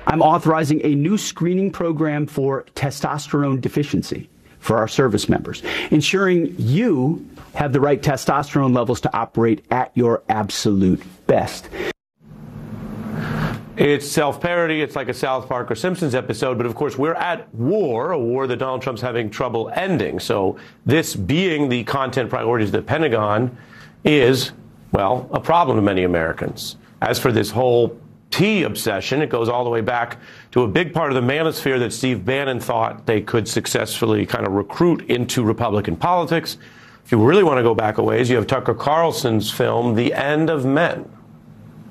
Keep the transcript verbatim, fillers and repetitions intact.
I'm authorizing a new screening program for testosterone deficiency for our service members, ensuring you have the right testosterone levels to operate at your absolute best. It's self-parody. It's like a South Park or Simpsons episode. But, of course, we're at war, a war that Donald Trump's having trouble ending. So this being the content priorities of the Pentagon is, well, a problem to many Americans. As for this whole tea obsession, it goes all the way back to a big part of the manosphere that Steve Bannon thought they could successfully kind of recruit into Republican politics. If you really want to go back a ways, you have Tucker Carlson's film, The End of Men.